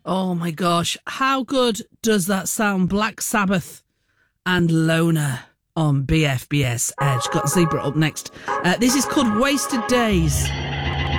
Oh my gosh, how good does that sound? Black Sabbath and Loner on BFBS Edge. Got Zebra up next. This is called Wasted Days.